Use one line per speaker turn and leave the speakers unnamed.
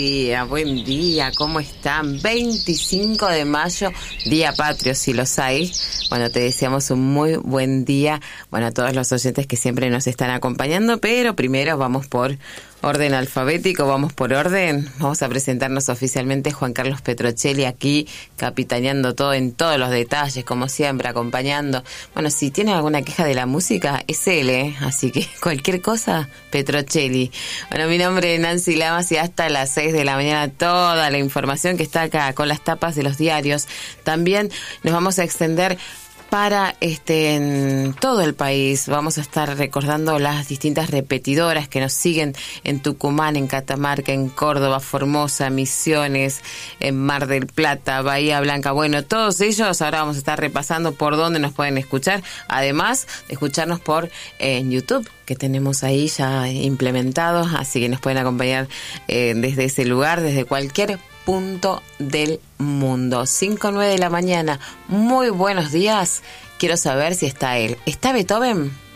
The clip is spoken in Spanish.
Buen día, ¿cómo están? 25 de mayo, Día Patrio, si los hay. Bueno, te deseamos un muy buen día, bueno, a todos los oyentes que siempre nos están acompañando, pero primero vamos por orden alfabético, vamos por orden. Vamos a presentarnos oficialmente. Juan Carlos Petrocelli aquí, capitaneando todo en todos los detalles, como siempre, acompañando. Bueno, si tiene alguna queja de la música, es él, así que cualquier cosa, Petrocelli. Bueno, mi nombre es Nancy Lamas y hasta las 6 de la mañana toda la información que está acá con las tapas de los diarios. También nos vamos a extender para en todo el país. Vamos a estar recordando las distintas repetidoras que nos siguen en Tucumán, en Catamarca, en Córdoba, Formosa, Misiones, en Mar del Plata, Bahía Blanca. Bueno, todos ellos ahora vamos a estar repasando por dónde nos pueden escuchar, además de escucharnos por YouTube, que tenemos ahí ya implementados, así que nos pueden acompañar desde ese lugar, desde cualquier punto del mundo. 5:09 de la mañana. Muy buenos días. Quiero saber si está él. ¿Está Beethoven?